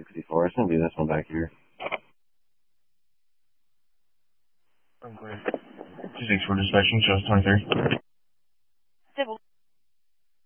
64. It's going to be this one back here. I'm clear. 26 for dispatching, shows 23.